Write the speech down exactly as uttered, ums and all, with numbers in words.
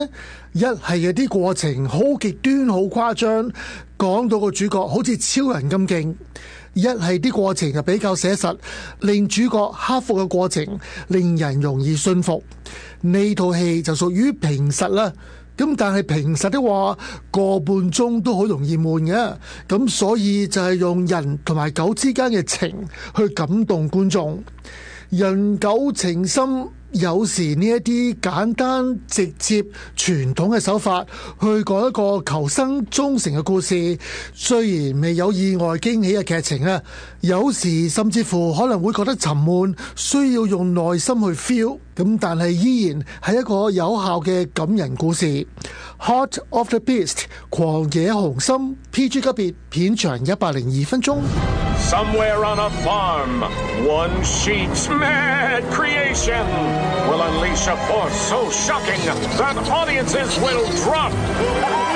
一係有啲過程好極端好誇張，講到個主角好似超人咁勁；一係啲過程就比較寫實，令主角克服嘅過程令人容易信服。呢套戲就屬於平實啦。咁但係平實的話，個半鐘都好容易悶嘅。咁所以就係用人同埋狗之間嘅情去感動觀眾。人狗情深，有時呢一啲簡單直接傳統嘅手法去講一個求生忠誠嘅故事，雖然未有意外驚喜嘅劇情啊，有時甚至乎可能會覺得沉悶，需要用耐心去 feel， 咁但係依然係一個有效嘅感人故事。Heart of the Beast 狂野雄心 P G 級別，片長一百零二分鐘。 Somewhere on a farm, one sheep's mad creation will unleash a force so shocking that audiences will drop.